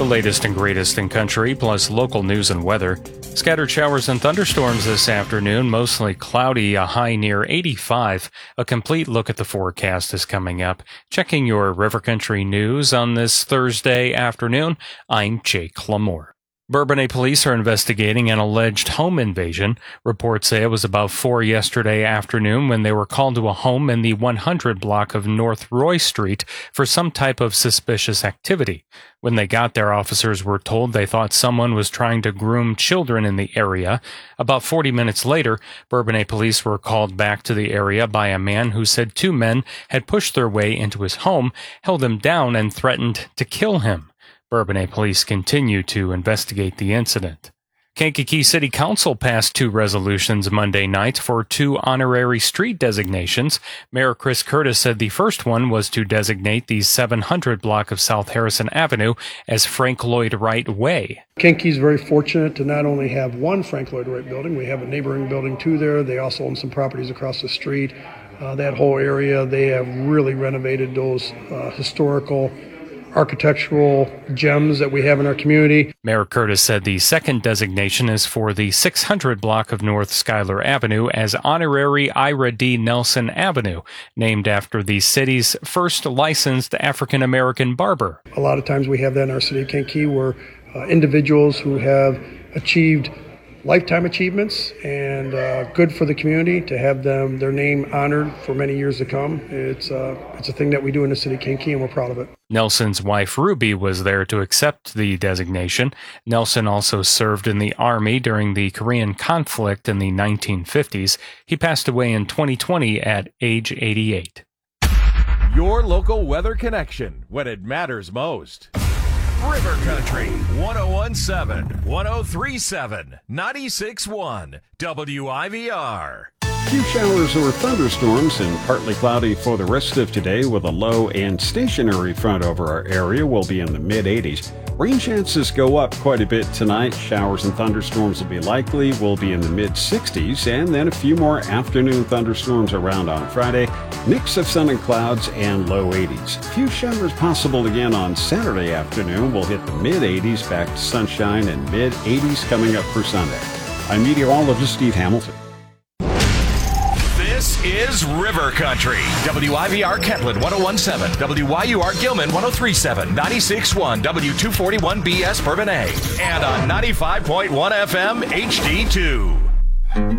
The latest and greatest in country, plus local news and weather. Scattered showers and thunderstorms this afternoon, mostly cloudy, a high near 85. A complete look at the forecast is coming up. Checking your River Country news on this Thursday afternoon, I'm Jake Lamore. Bourbonnais police are investigating an alleged home invasion. Reports say it was about 4 yesterday afternoon when they were called to a home in the 100 block of North Roy Street for some type of suspicious activity. When they got there, officers were told they thought someone was trying to groom children in the area. About 40 minutes later, Bourbonnais police were called back to the area by a man who said two men had pushed their way into his home, held him down, and threatened to kill him. Bourbonnais police continue to investigate the incident. Kankakee City Council passed two resolutions Monday night for two honorary street designations. Mayor Chris Curtis said the first one was to designate the 700 block of South Harrison Avenue as Frank Lloyd Wright Way. Kankakee is very fortunate to not only have one Frank Lloyd Wright building, we have a neighboring building too there. They also own some properties across the street. That whole area, they have really renovated those historical architectural gems that we have in our community. Mayor Curtis said the second designation is for the 600 block of North Schuyler Avenue as Honorary Ira D. Nelson Avenue, named after the city's first licensed African-American barber. A lot of times we have that in our city of Kankakee where individuals who have achieved lifetime achievements and good for the community to have their name honored for many years to come. It's a thing that we do in the city of Kankakee, and we're proud of it. Nelson's wife Ruby was there to accept the designation. Nelson also served in the Army during the Korean conflict in the 1950s. He passed away in 2020 at age 88. Your local weather connection when it matters most. River Country, 101.7, 103.7, 96.1, WIVR. Few showers or thunderstorms and partly cloudy for the rest of today with a low and stationary front over our area will be in the mid-80s. Rain chances go up quite a bit tonight. Showers and thunderstorms will be likely. We'll be in the mid-60s, and then a few more afternoon thunderstorms around on Friday. Mix of sun and clouds and low 80s. Few showers possible again on Saturday afternoon. We'll hit the mid-80s, back to sunshine, and mid-80s coming up for Sunday. I'm meteorologist Steve Hamilton. This is River Country. WIVR Kentland 101.7, WYUR Gilman 103.7, 96.1, W241BS Bourbonnais, and on 95.1 FM HD2.